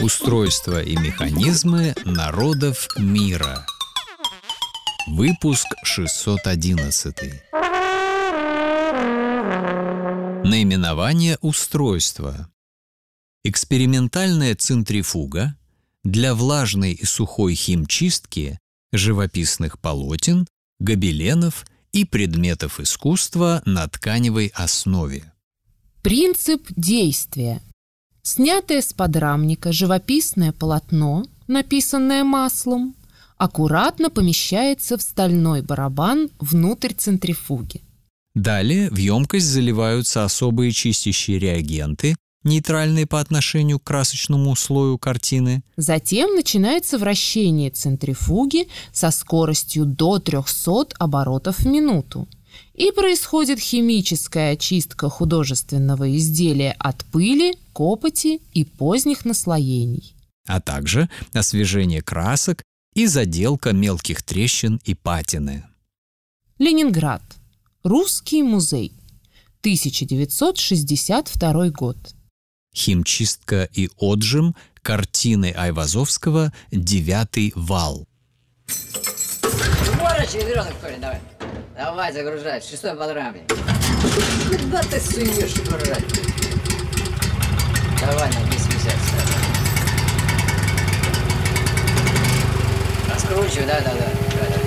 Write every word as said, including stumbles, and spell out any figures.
Устройство и механизмы народов мира. Выпуск шестьсот одиннадцатый. Наименование устройства. Экспериментальная центрифуга для влажной и сухой химчистки живописных полотен, гобеленов и предметов искусства на тканевой основе. Принцип действия. Снятое с подрамника живописное полотно, написанное маслом, аккуратно помещается в стальной барабан внутрь центрифуги. Далее в емкость заливаются особые чистящие реагенты, нейтральные по отношению к красочному слою картины. Затем начинается вращение центрифуги со скоростью до трехсот оборотов в минуту. И происходит химическая очистка художественного изделия от пыли, копоти и поздних наслоений. А также освежение красок и заделка мелких трещин и патины. Ленинград. Русский музей. тысяча девятьсот шестьдесят второй год. Химчистка и отжим картины Айвазовского «Девятый вал». Ворочай ведро, Коля, давай. Давай, загружай, шестой подрамник. Куда ты суешь, дурак? Давай на двести пятьдесят ставь. Раскручивай, да-да-да.